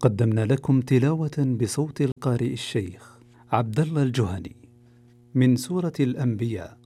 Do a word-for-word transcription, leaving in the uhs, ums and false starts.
قدمنا لكم تلاوة بصوت القارئ الشيخ عبد الله الجهني من سورة الأنبياء